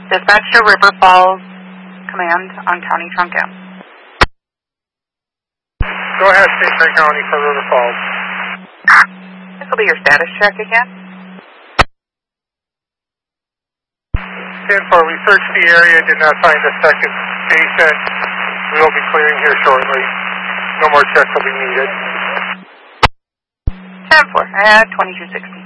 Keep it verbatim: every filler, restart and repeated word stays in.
Dispatch to River Falls Command on County Trunk M. Go ahead, Saint Clair County for River Falls. This will be your status check again. ten four, we searched the area, did not find a second patient. We will be clearing here shortly. No more checks will be needed. ten four, at twenty-two sixty.